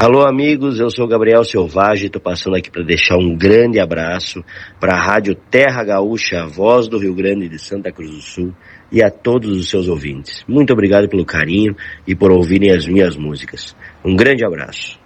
Alô amigos, eu sou Gabriel Selvagem, estou passando aqui para deixar um grande abraço para a Rádio Terra Gaúcha, a voz do Rio Grande de Santa Cruz do Sul, e a todos os seus ouvintes. Muito obrigado pelo carinho e por ouvirem as minhas músicas. Um grande abraço.